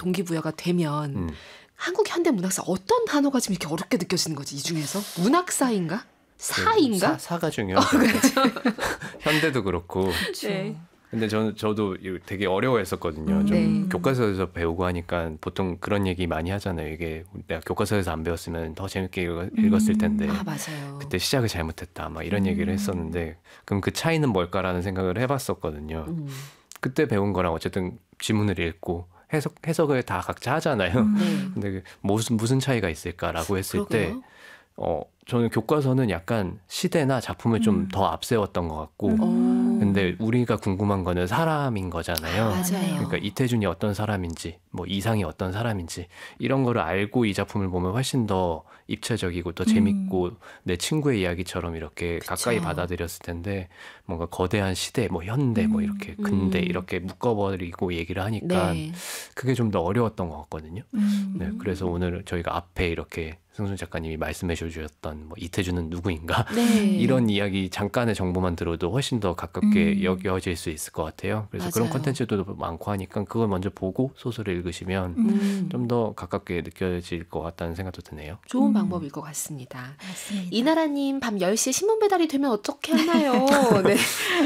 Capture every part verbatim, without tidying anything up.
동기부여가 되면 음. 한국 현대 문학사 어떤 단어가 지금 이렇게 어렵게 느껴지는 거지 이 중에서? 문학사인가? 사인가? 사, 사가 중요하죠. 그렇죠. 현대도 그렇고. 네. 근데 저는 저도 되게 어려워했었거든요. 음, 좀 네. 교과서에서 배우고 하니까 보통 그런 얘기 많이 하잖아요. 이게 내가 교과서에서 안 배웠으면 더 재밌게 읽, 읽었을 텐데. 아, 맞아요. 그때 시작을 잘못했다. 막 이런 음. 얘기를 했었는데 그럼 그 차이는 뭘까라는 생각을 해봤었거든요. 음. 그때 배운 거랑 어쨌든 지문을 읽고 해석 해석을 다 각자 하잖아요. 음. 네. 근데 무슨 무슨 차이가 있을까라고 했을 그러게요. 때. 어, 저는 교과서는 약간 시대나 작품을 좀 더 음. 앞세웠던 것 같고, 음. 근데 우리가 궁금한 거는 사람인 거잖아요. 맞아요. 그러니까 이태준이 어떤 사람인지, 뭐 이상이 어떤 사람인지 이런 거를 알고 이 작품을 보면 훨씬 더 입체적이고 더 재밌고 음. 내 친구의 이야기처럼 이렇게 그쵸. 가까이 받아들였을 텐데 뭔가 거대한 시대, 뭐 현대, 뭐 음. 이렇게 근대 음. 이렇게 묶어버리고 얘기를 하니까 네. 그게 좀 더 어려웠던 것 같거든요. 음. 네, 그래서 오늘 저희가 앞에 이렇게 승순 작가님이 말씀해 주셨던 뭐 이태준은 누구인가 네. 이런 이야기 잠깐의 정보만 들어도 훨씬 더 가깝게 음. 여겨질 수 있을 것 같아요. 그래서 맞아요. 그런 콘텐츠도 많고 하니까 그걸 먼저 보고 소설을 읽으시면 음. 좀 더 가깝게 느껴질 것 같다는 생각도 드네요. 좋은 음. 방법일 것 같습니다. 맞습니다. 이나라님 밤 열 시에 신문 배달이 되면 어떻게 하나요? 네.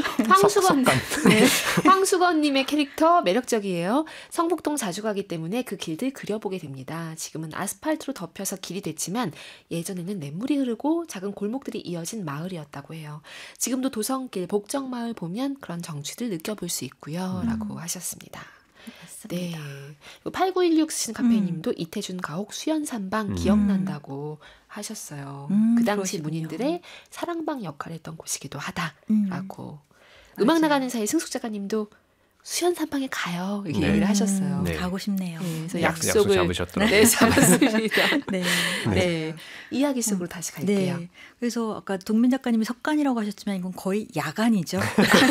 황수건, 석- 네. 황수건님의 캐릭터 매력적이에요. 성북동 자주 가기 때문에 그 길들 그려보게 됩니다. 지금은 아스팔트로 덮여서 길이 됐지만 예전에는 냇물이 흐르고 작은 골목들이 이어진 마을이었다고 해요. 지금도 도성길, 복정마을 보면 그런 정취들 느껴볼 수 있고요. 음. 라고 하셨습니다. 네. 맞습니다. 팔구일육 쓰신 카페님도 음. 이태준 가옥 수연산방 음. 기억난다고 하셨어요. 음, 그 당시 그러시군요. 문인들의 사랑방 역할을 했던 곳이기도 음. 하다라고. 음악 맞아요. 나가는 사이 승숙 작가님도 수연산방에 가요. 이렇게 네. 얘기를 하셨어요. 음, 네. 가고 싶네요. 네, 그래서 약- 약속 약속을 잡으셨더라고요. 네, 잡았습니다. 네. 네. 이야기 속으로 다시 갈게요. 네. 그래서 아까 동민 작가님이 석간이라고 하셨지만 이건 거의 야간이죠.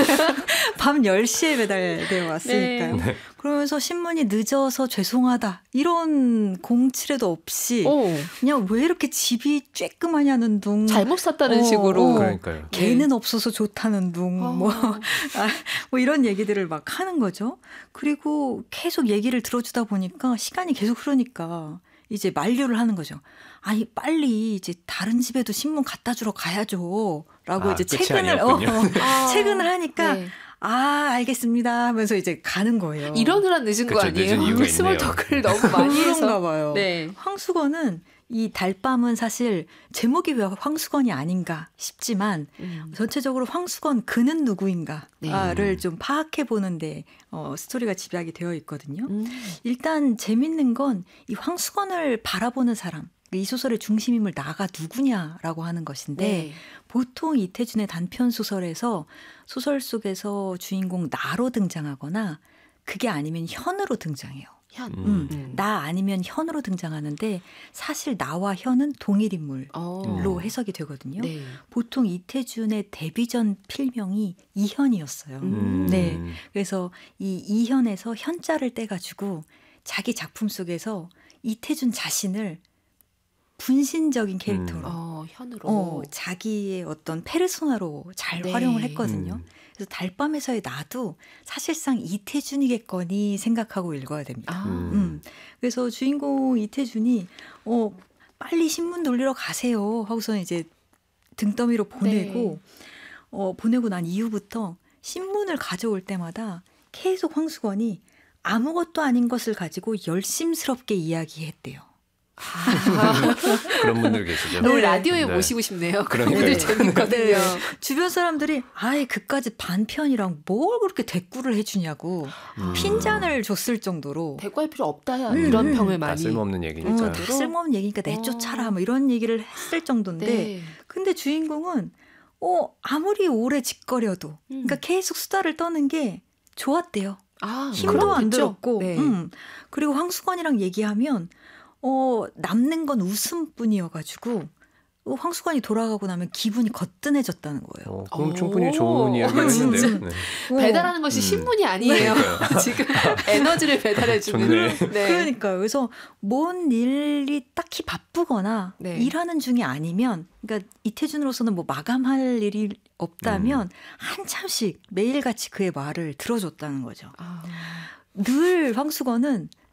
밤 열 시에 배달되어 왔으니까요. 네. 그러면서 신문이 늦어서 죄송하다. 이런 공칠에도 없이 오, 그냥 왜 이렇게 집이 쬐끄마냐는 둥. 잘못 샀다는 어, 식으로. 어. 그러니까요. 개는 없어서 좋다는 둥. 어. 뭐, 아, 뭐 이런 얘기들을 막 하는 거죠. 그리고 계속 얘기를 들어주다 보니까 시간이 계속 흐르니까 이제 만류를 하는 거죠. 아니 빨리 이제 다른 집에도 신문 갖다 주러 가야죠. 라고 아, 이제 끝이 퇴근을 어, 아니었군요. 아, 퇴근을 하니까 네. 아 알겠습니다 하면서 이제 가는 거예요. 이러느라 늦은 거 그쵸, 아니에요? 늦은 이유가 스몰 있네요. 토크를 너무 많이 그런가 해서. 봐요. 네. 황수건은 이 달밤은 사실 제목이 왜 황수건이 아닌가 싶지만 음. 전체적으로 황수건 그는 누구인가를 네. 좀 파악해 보는데 어, 스토리가 집약이 되어 있거든요. 음. 일단 재밌는 건 이 황수건을 바라보는 사람, 이 소설의 중심인물 나가 누구냐라고 하는 것인데 네. 보통 이태준의 단편 소설에서 소설 속에서 주인공 나로 등장하거나 그게 아니면 현으로 등장해요. 현. 음, 음. 나 아니면 현으로 등장하는데 사실 나와 현은 동일 인물로 어. 해석이 되거든요. 네. 보통 이태준의 데뷔전 필명이 이현이었어요. 음. 네. 그래서 이 이현에서 현자를 떼가지고 자기 작품 속에서 이태준 자신을 분신적인 캐릭터로 어, 현으로. 어, 자기의 어떤 페르소나로 잘 네. 활용을 했거든요. 음. 그래서 달밤에서의 나도 사실상 이태준이겠거니 생각하고 읽어야 됩니다. 아. 음. 음. 그래서 주인공 이태준이 어, 빨리 신문 돌리러 가세요 하고서는 이제 등더미로 보내고 네. 어, 보내고 난 이후부터 신문을 가져올 때마다 계속 황수건이 아무것도 아닌 것을 가지고 열심스럽게 이야기했대요. 아. 그런 분들 계시죠. 오늘 네. 라디오에 네. 모시고 싶네요. 그런 그러니까요. 분들 재밌거든요. 네. 주변 사람들이 아예 그까지 반편이랑 뭘 그렇게 대꾸를 해주냐고 음. 핀잔을 줬을 정도로 대꾸할 필요 없다. 음, 이런 음. 평을 다 많이. 쓸모없는 어, 얘기니까. 다 쓸모없는 얘기니까 내쫓아라 어. 뭐 이런 얘기를 했을 정도인데 네. 근데 주인공은 어, 아무리 오래 짓거려도 음. 그러니까 계속 수다를 떠는 게 좋았대요. 아, 힘도 그럼 안 됐죠. 들었고 네. 음. 그리고 황수건이랑 얘기하면 어, 남는 건 웃음뿐이어가지고 어, 황수건이 돌아가고 나면 기분이 거뜬해졌다는 거예요. 어, 그럼 오. 충분히 좋은 이야기를 어, 진짜. 했는데요. 네. 어. 배달하는 것이 음. 신문이 아니에요. 그러니까요. 지금 에너지를 배달해주는. 좋네. 네. 그러니까요. 그래서 뭔 일이 딱히 바쁘거나 네. 일하는 중이 아니면 그러니까 이태준으로서는 뭐 마감할 일이 없다면 음. 한참씩 매일같이 그의 말을 들어줬다는 거죠. 아, 늘 황수건은